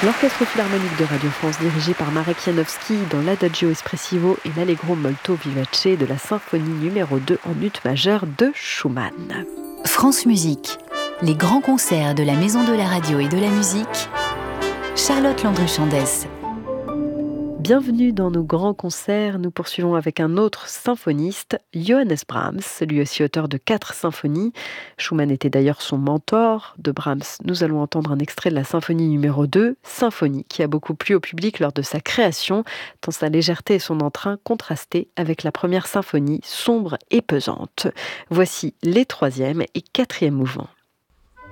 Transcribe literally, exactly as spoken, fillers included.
L'Orchestre philharmonique de Radio France, dirigé par Marek Janowski dans l'Adagio Espressivo et l'Allegro molto vivace de la symphonie numéro deux en ut majeur de Schumann. France Musique, les grands concerts de la Maison de la Radio et de la Musique. Charlotte Landru-Chandès. Bienvenue dans nos grands concerts. Nous poursuivons avec un autre symphoniste, Johannes Brahms, lui aussi auteur de quatre symphonies. Schumann était d'ailleurs son mentor. De Brahms, nous allons entendre un extrait de la symphonie numéro deux, symphonie qui a beaucoup plu au public lors de sa création, tant sa légèreté et son entrain contrastaient avec la première symphonie, sombre et pesante. Voici les troisième et quatrième mouvements.